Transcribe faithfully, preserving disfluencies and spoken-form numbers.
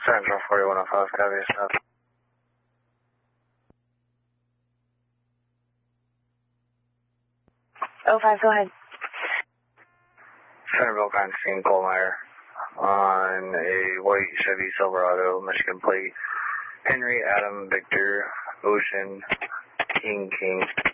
Central forty-one oh five, copy yourself. oh five, go ahead. Centerville Constantine Colmeyer on a white Chevy Silverado, Michigan plate. Henry Adam Victor Ocean King King.